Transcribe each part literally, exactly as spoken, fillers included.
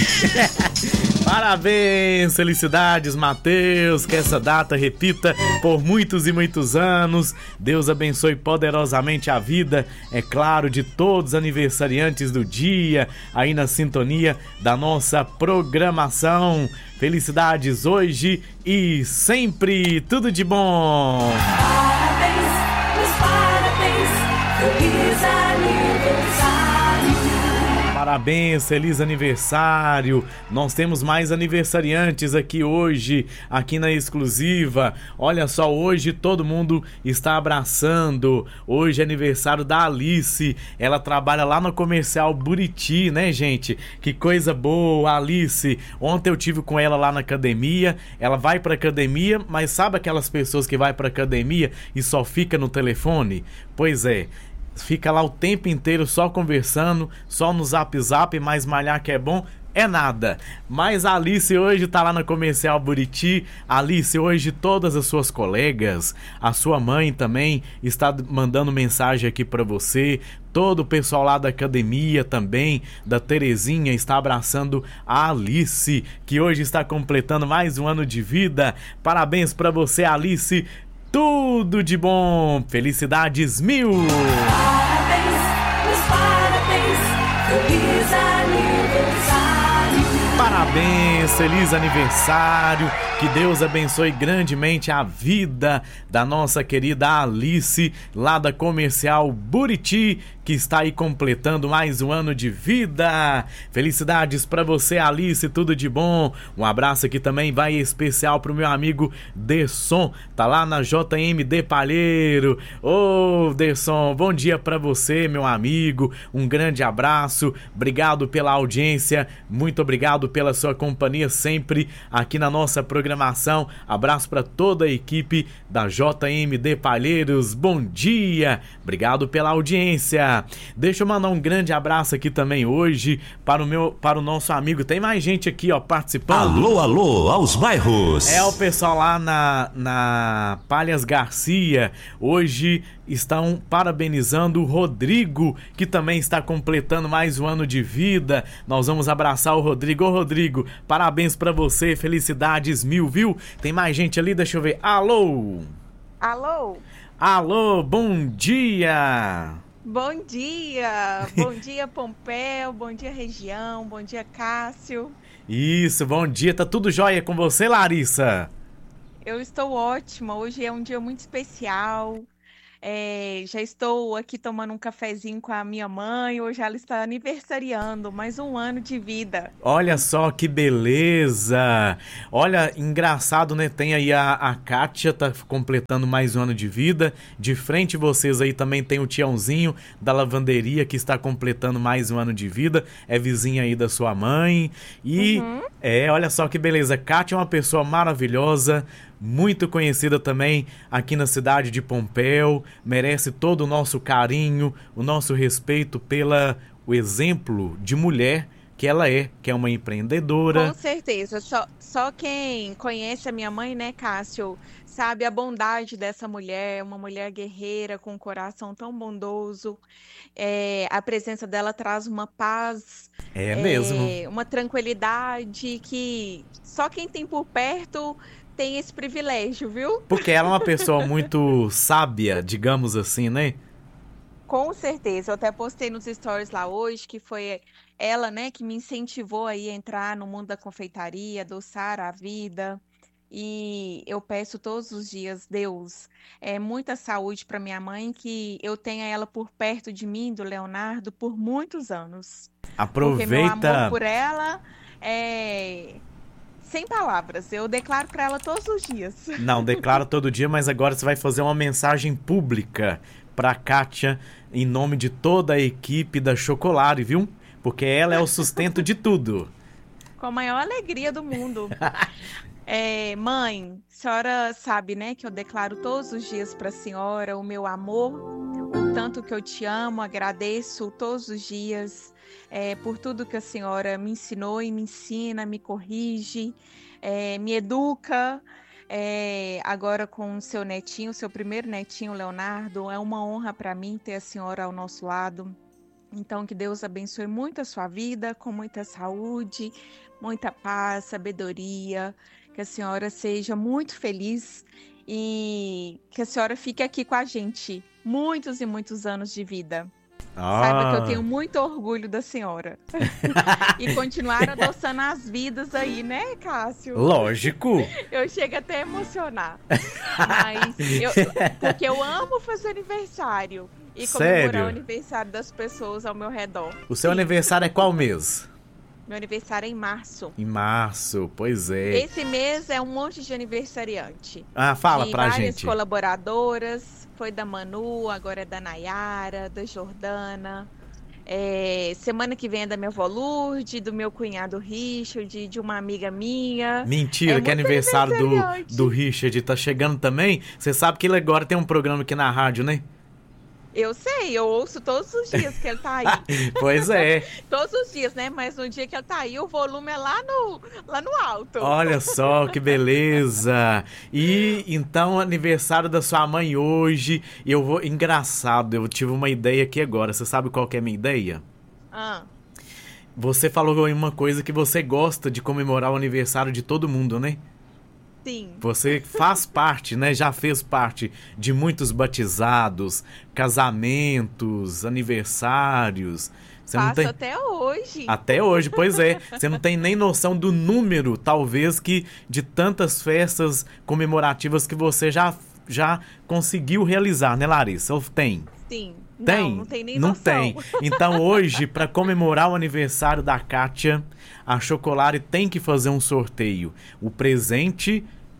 Parabéns, felicidades, Matheus, que essa data repita por muitos e muitos anos. Deus abençoe poderosamente a vida, é claro, de todos os aniversariantes do dia, aí na sintonia da nossa programação. Felicidades hoje e sempre, tudo de bom! Parabéns, meus parabéns, feliz aniversário! Parabéns, feliz aniversário. Nós temos mais aniversariantes aqui hoje, aqui na exclusiva. Olha só, hoje todo mundo está abraçando. Hoje é aniversário da Alice. Ela trabalha lá no Comercial Buriti, né, gente? Que coisa boa, Alice. Ontem eu tive com ela lá na academia. Ela vai pra academia, mas sabe aquelas pessoas que vai pra academia e só fica no telefone? Pois é. Fica lá o tempo inteiro só conversando, só no zap zap, mas malhar que é bom é nada. Mas a Alice hoje tá lá na Comercial Buriti. Alice, hoje todas as suas colegas, a sua mãe também está mandando mensagem aqui pra você. Todo o pessoal lá da academia também, da Terezinha, está abraçando a Alice, que hoje está completando mais um ano de vida. Parabéns pra você, Alice. Tudo de bom, felicidades mil! Parabéns, meus parabéns, feliz aniversário! Parabéns, feliz aniversário! Que Deus abençoe grandemente a vida da nossa querida Alice, lá da Comercial Buriti, que está aí completando mais um ano de vida. Felicidades para você, Alice, tudo de bom. Um abraço aqui também vai especial pro meu amigo Derson, tá lá na J M D Palheiro. Ô, Derson, bom dia para você, meu amigo. Um grande abraço. Obrigado pela audiência. Muito obrigado pela sua companhia sempre aqui na nossa programação. Programação. Abraço para toda a equipe da J M D Palheiros. Bom dia, obrigado pela audiência. Deixa eu mandar um grande abraço aqui também hoje para o meu, para o nosso amigo. Tem mais gente aqui, ó, participando. Alô, alô, aos bairros. É o pessoal lá na, na Palhas Garcia. Hoje estão parabenizando o Rodrigo, que também está completando mais um ano de vida. Nós vamos abraçar o Rodrigo. Ô, Rodrigo, parabéns pra você, felicidades mil, viu? Tem mais gente ali, deixa eu ver. Alô? Alô? Alô, bom dia! Bom dia! Bom dia, Pompeu, bom dia, região, bom dia, Cássio. Isso, bom dia, tá tudo jóia com você, Larissa? Eu estou ótima, hoje é um dia muito especial. É, já estou aqui tomando um cafezinho com a minha mãe. Hoje ela está aniversariando mais um ano de vida. Olha só que beleza! Olha, engraçado, né? Tem aí a, a Kátia, tá completando mais um ano de vida. De frente de vocês aí também tem o Tiãozinho da lavanderia, que está completando mais um ano de vida. É vizinha aí da sua mãe. E Uhum. é, olha só que beleza. Kátia é uma pessoa maravilhosa, muito conhecida também aqui na cidade de Pompéu, merece todo o nosso carinho, o nosso respeito pela o exemplo de mulher que ela é, que é uma empreendedora. Com certeza, só, só quem conhece a minha mãe, né, Cássio, sabe a bondade dessa mulher, uma mulher guerreira com um coração tão bondoso. É, a presença dela traz uma paz, É é, mesmo. uma tranquilidade que só quem tem por perto tem esse privilégio, viu? Porque ela é uma pessoa muito sábia, digamos assim, né? Com certeza, eu até postei nos stories lá hoje que foi ela, né, que me incentivou aí a entrar no mundo da confeitaria, adoçar a vida. E eu peço todos os dias, Deus, é, muita saúde para minha mãe, que eu tenha ela por perto de mim, do Leonardo, por muitos anos. Porque meu amor Aproveita. por ela é sem palavras. Eu declaro para ela todos os dias. Não, declara todo dia, mas agora você vai fazer uma mensagem pública pra Kátia, em nome de toda a equipe da Chocolate, viu? Porque ela é o sustento de tudo. Com a maior alegria do mundo. É, mãe, a senhora sabe, né, que eu declaro todos os dias para a senhora o meu amor, o tanto que eu te amo, agradeço todos os dias é, por tudo que a senhora me ensinou e me ensina, me corrige, é, me educa. É, agora com o seu netinho, seu primeiro netinho, Leonardo, é uma honra para mim ter a senhora ao nosso lado. Então, que Deus abençoe muito a sua vida, com muita saúde, muita paz, sabedoria, que a senhora seja muito feliz e que a senhora fique aqui com a gente muitos e muitos anos de vida. Saiba que eu Ah, tenho muito orgulho da senhora. E continuar adoçando as vidas aí, né, Cássio? lógico. Eu chego até a emocionar. Mas eu, porque eu amo fazer aniversário e comemorar Sério? o aniversário das pessoas ao meu redor. O seu Sim, aniversário é qual mês? meu aniversário é em março. Em março, pois é. Esse mês é um monte de aniversariante. Ah, fala De pra várias gente. colaboradoras. Foi da Manu, agora é da Nayara, da Jordana. É, semana que vem é da minha avó Lourdes, do meu cunhado Richard, de uma amiga minha. Mentira, É que é muito aniversário do, aniversariante. do Richard tá chegando também. Você sabe que ele agora tem um programa aqui na rádio, né? Eu sei, eu ouço todos os dias que ele tá aí. Pois é. Todos os dias, né? Mas no dia que ele tá aí, o volume é lá no, lá no alto. Olha só que beleza. E então, aniversário da sua mãe hoje. E eu vou. Engraçado, eu tive uma ideia aqui agora. Você sabe qual que é a minha ideia? Ah, Você falou em uma coisa que você gosta de comemorar o aniversário de todo mundo, né? sim. Você faz parte, né? Já fez parte de muitos batizados, casamentos, aniversários. Você não Faço tem até hoje. até hoje, pois é. Você não tem nem noção do número, talvez, que de tantas festas comemorativas que você já já conseguiu realizar, né, Larissa? Ou tem? Sim. Tem? Não, não tem nem Não noção. tem. Então hoje, para comemorar o aniversário da Kátia, a Chocolare tem que fazer um sorteio. O presente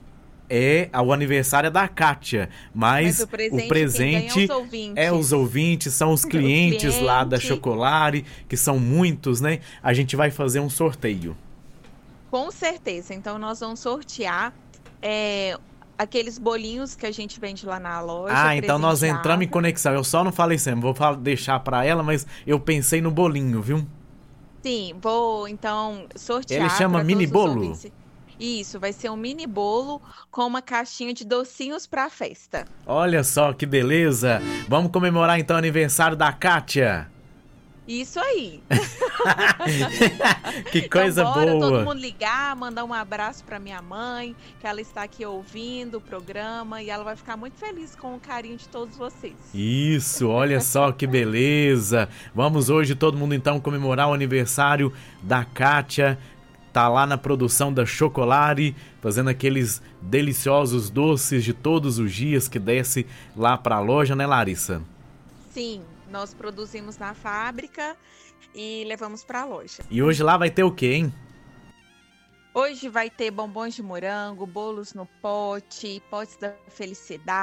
é o aniversário é da Kátia, mas, Mas o presente, o presente quem ganha é os ouvintes. é os ouvintes, são os clientes lá da clientes. Chocolare, que são muitos, né? A gente vai fazer um sorteio. Com certeza. Então, nós vamos sortear é, aqueles bolinhos que a gente vende lá na loja. Ah, então nós presenteado. entramos em conexão. Eu só não falei sempre, vou fal- deixar pra ela, mas eu pensei no bolinho, viu? Sim, vou então sortear. Ele chama pra mini todos os bolo? ouvintes. Isso, vai ser um mini bolo com uma caixinha de docinhos pra festa. Olha só que beleza. Vamos comemorar então o aniversário da Kátia. Isso aí. Que coisa então, bora todo boa. mundo ligar, mandar um abraço pra minha mãe, que ela está aqui ouvindo o programa e ela vai ficar muito feliz com o carinho de todos vocês. Isso, olha só que beleza. Vamos hoje todo mundo então comemorar o aniversário da Kátia. Tá lá na produção da Chocolare, fazendo aqueles deliciosos doces de todos os dias que desce lá pra loja, né, Larissa? Sim, nós produzimos na fábrica e levamos pra loja. E hoje lá vai ter o quê, hein? Hoje vai ter bombons de morango, bolos no pote, potes da felicidade.